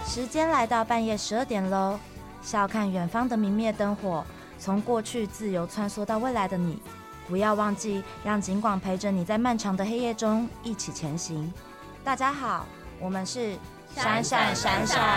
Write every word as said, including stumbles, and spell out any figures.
时间来到半夜十二点喽，笑看远方的明灭灯火，从过去自由穿梭到未来的你，不要忘记让警广陪着你在漫长的黑夜中一起前行。大家好，我们是闪闪闪闪。